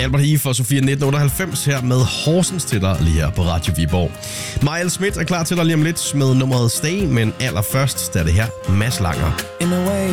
Albert Eve for Sofia 1998 her med Horsens til dig lige her på Radio Viborg. Miles Smith er klar til dig lige om lidt med nummeret Stay, men allerførst er det her Mads Langer. In a way